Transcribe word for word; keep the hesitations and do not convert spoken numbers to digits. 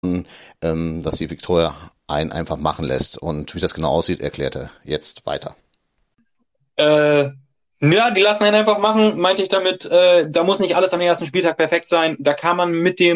ähm, dass die Viktoria einen einfach machen lässt. Und wie das genau aussieht, erklärt er jetzt weiter. Äh, ja, die lassen einen einfach machen, meinte ich damit. Äh, da muss nicht alles am ersten Spieltag perfekt sein. Da kann man mit dem